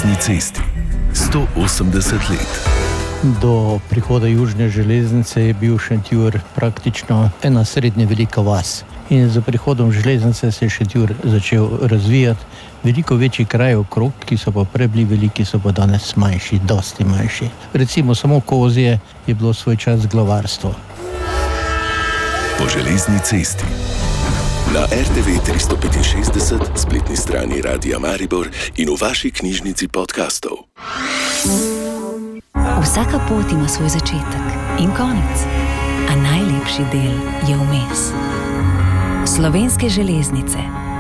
železni cesti. 180 let. Do prihoda južne železnice je bil Šentjur praktično ena srednje velika vas. In z prihodom železnice se je Šentjur začel razvijati. Veliko večji kraj okrog, ki so pa prej bili veliki, so pa danes manjši, dosti manjši. Recimo samo Kozje je bilo svoj čas glavarstvo. Po železni cesti. Na RTV 365, spletni strani Radia Maribor in v vaši knjižnici podcastov. Vsaka pot ima svoj začetek in konec, a najlepši del je vmes. Slovenske železnice.